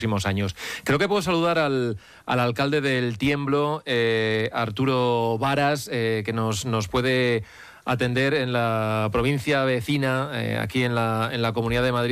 próximos años. Creo que puedo saludar al alcalde del Tiemblo, Arturo Varas, que nos puede atender en la provincia vecina, aquí en la Comunidad de Madrid.